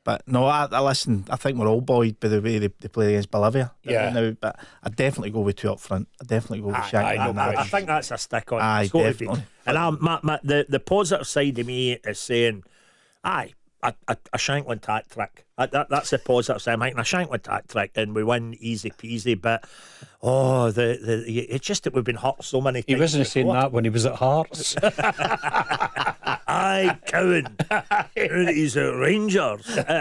But no, I listen. I think we're all buoyed by the way they play against Bolivia right now. But I'd definitely go with two up front. I'd definitely go with Shankland. I think that's a stick on. Aye, definitely. And the positive side of me is saying, aye, a Shankland hat trick. That's the positive side. I'm thinking a Shankland hat trick, and we win easy peasy. But it's just that we've been hurt so many times. He wasn't saying that when he was at Hearts. Aye, Cowan. He's at Rangers.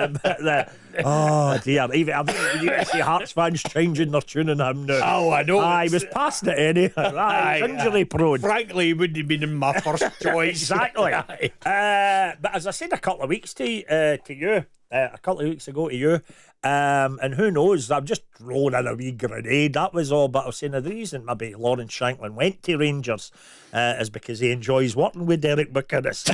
Oh dear. Even you see Hearts fans changing their tune on him now. Oh, I know. Aye, he was past it anyhow. Aye, injury prone. Frankly, he wouldn't have been in my first choice. Exactly. But as I said a couple of weeks to you, a couple of weeks ago to you, and who knows, I'm just rolling in a wee grenade, that was all. But I was saying the reason maybe Lawrence Shankland went to Rangers is because he enjoys working with Derek McInnes.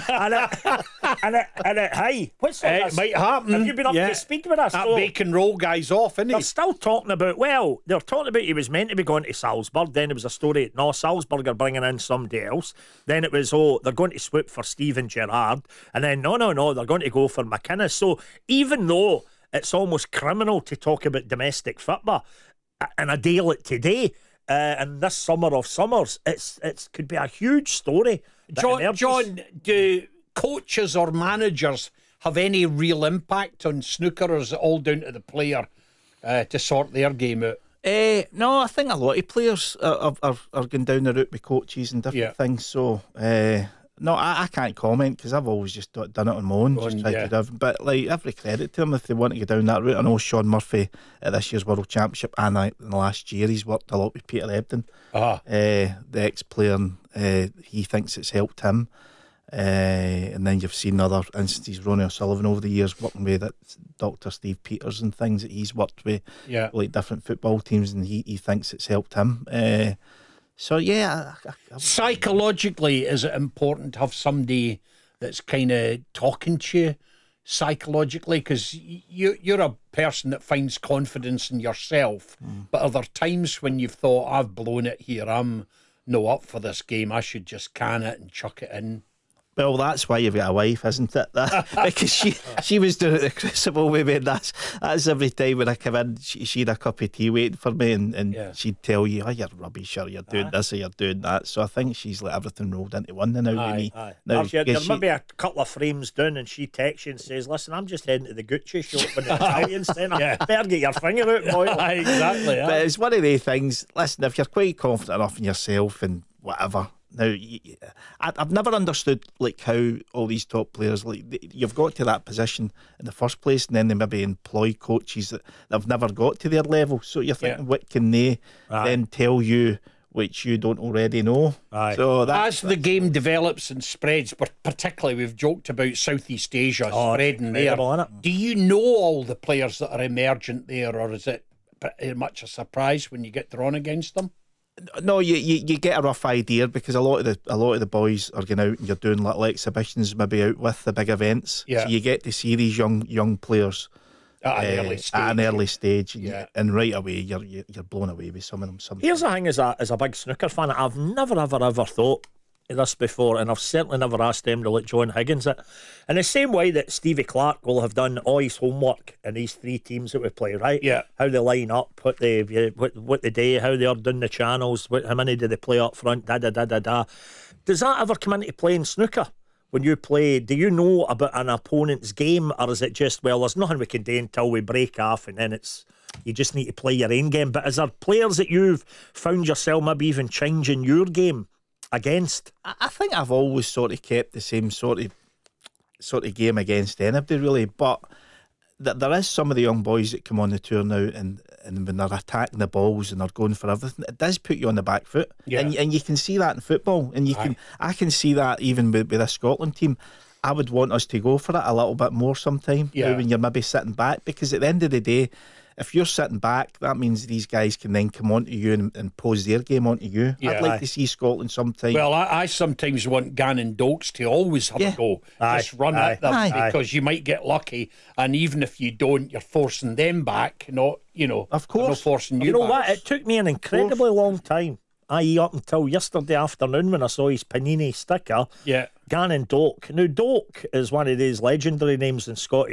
Hey, what's that? It might happen. Have you been up to speak with us? That bacon roll guy's off, isn't he? They're still talking about, they're talking about he was meant to be going to Salzburg. Then there was a story, no, Salzburg are bringing in somebody else. Then it was, they're going to swoop for Steven Gerrard. And then, no, they're going to go for McInnes. So even though it's almost criminal to talk about domestic football and a deal it today, and this summer of summers, it could be a huge story. John, do coaches or managers have any real impact on snooker, or is it all down to the player to sort their game out? No, I think a lot of players are going down the route with coaches and different things. So no, I can't comment because I've always just done it on my own. But like, every credit to them if they want to go down that route. I know Sean Murphy at this year's World Championship and in the last year he's worked a lot with Peter Ebdon, the ex-player, and he thinks it's helped him. And then you've seen other instances, Ronnie O'Sullivan over the years working with Dr. Steve Peters and things that he's worked with, like different football teams, and he thinks it's helped him. So psychologically, is it important to have somebody that's kind of talking to you psychologically? Because you're a person that finds confidence in yourself, but are there times when you've thought, I've blown it here, I'm no up for this game, I should just can it and chuck it in? Well, that's why you've got a wife, isn't it? Because she was doing it at the Crucible with me, and that's every time when I come in, she'd a cup of tea waiting for me, and she'd tell you, you're rubbish, or you're doing this, or you're doing that. So I think she's like everything rolled into one now with me. Now, you're maybe a couple of frames down, and she texts you and says, listen, I'm just heading to the Gucci shop in the Italian centre. Better get your finger out, boy. Exactly. But it's one of the things, listen, if you're quite confident enough in yourself and whatever. Now, I've never understood like how all these top players, like, you've got to that position in the first place, and then they maybe employ coaches that they've never got to their level. So you're thinking, what can they then tell you which you don't already know? So as the game develops and spreads, but particularly we've joked about Southeast Asia spreading there. Do you know all the players that are emergent there, or is it pretty much a surprise when you get drawn against them? No, you get a rough idea because a lot of the boys are going out and you're doing little exhibitions, maybe out with the big events. So you get to see these young players at an early stage. And right away you're blown away with some of them. Here's the thing: as a big snooker fan, I've never ever thought of this before, and I've certainly never asked them to let John Higgins it. In the same way that Stevie Clark will have done all his homework in these three teams that we play, right? Yeah. How they line up, what they do, how they are doing the channels, how many do they play up front, Does that ever come into play in snooker? When you play, do you know about an opponent's game, or is it just, well, there's nothing we can do until we break off, and then you just need to play your own game? But is there players that you've found yourself maybe even changing your game against? I think I've always sort of kept the same sort of game against anybody really, but there is some of the young boys that come on the tour now and when they're attacking the balls and they're going for everything, it does put you on the back foot. And you can see that in football, and I can see that even with this Scotland team. I would want us to go for it a little bit more sometime when you're maybe sitting back, because at the end of the day, if you're sitting back, that means these guys can then come onto you and pose their game onto you. I'd like to see Scotland sometime. Well, I sometimes want Gannon Dokes to always have a go. Just run at them, because you might get lucky, and even if you don't, you're forcing them back, not, of course, not forcing you You know back. what? It took me an incredibly long time, i.e. up until yesterday afternoon when I saw his Panini sticker. Gannon Doak. Now, Doak is one of these legendary names in Scottish